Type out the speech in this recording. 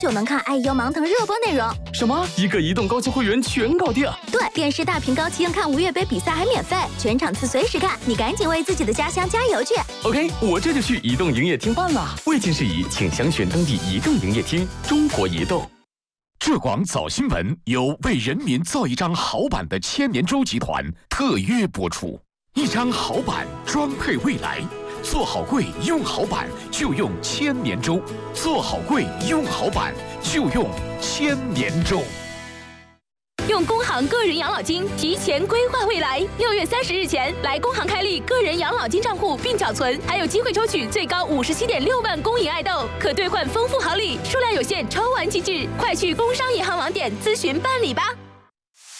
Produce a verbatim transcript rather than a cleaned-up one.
就能看爱优盲腾热播内容。 什么？一个移动高清会员全搞定？ 对，电视大屏高清看无月杯比赛还免费，全场次随时看，你赶紧为自己的家乡加油去 ！OK， 我这就去移动营业厅办了。未经事宜，请详询当地移动营业厅。中国移动。 浙广早新闻由为人民造一张好版的千年舟集团特约播出，一张好版装配未来。做好柜用好板就用千年舟，做好柜用好板就用千年舟。 用工行个人养老金提前规划未来，六月三十日前来工行开立个人养老金账户并缴存，还有机会抽取最高五十七点六万公银爱豆，可兑换丰富好礼，数量有限，抽完即止，快去工商银行网点咨询办理吧。